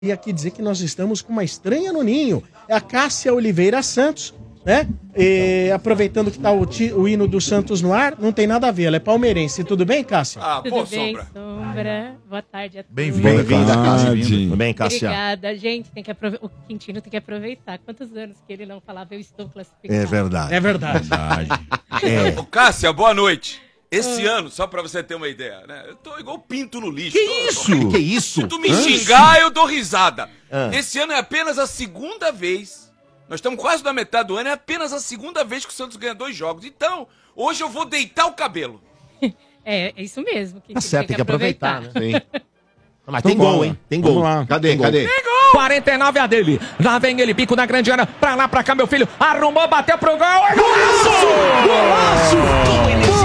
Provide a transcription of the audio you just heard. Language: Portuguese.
E aqui dizer que nós estamos com uma estranha no ninho. É a Cássia Oliveira Santos, né? E, aproveitando que tá o hino do Santos no ar, não tem nada a ver, ela é palmeirense. Tudo bem, Cássia? Tudo bem, Sombra? Boa tarde a todos. Bem-vinda, Cássia. Tudo bem, Cássia? Obrigada, gente. O Quintino tem que aproveitar. Quantos anos que ele não falava, eu estou classificado. É verdade. É verdade. Ô, Cássia, boa noite. Esse ano, só pra você ter uma ideia, né? Eu tô igual pinto no lixo. Que isso? Se tu me xingar, eu dou risada. Esse ano é apenas a segunda vez. Nós estamos quase na metade do ano, é apenas a segunda vez que o Santos ganha 2 jogos. Então, hoje eu vou deitar o cabelo. É isso mesmo. Tá certo, tem que aproveitar, né? Sim. Mas tem gol, hein? Tem gol. Vamos lá. Cadê? 49 a dele. Lá vem ele, bico na grande área. Pra lá, pra cá, meu filho. Arrumou, bateu pro gol. É golaço! Golaço!